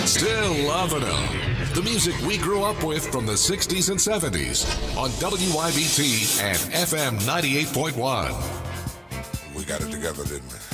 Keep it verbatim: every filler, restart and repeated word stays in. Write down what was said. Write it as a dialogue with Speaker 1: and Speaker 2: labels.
Speaker 1: Still loving them. The music we grew up with from the sixties and seventies on W I B T and F M ninety-eight point one.
Speaker 2: We got it together, didn't we?